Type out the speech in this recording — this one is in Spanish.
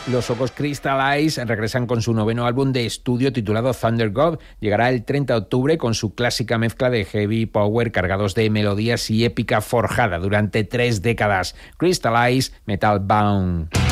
Los Ojos Crystal Eyes regresan con su noveno álbum de estudio titulado Thunder God. Llegará el 30 de octubre con su clásica mezcla de heavy power cargados de melodías y épica forjada durante 3 décadas. Crystal Eyes, Metal Bound.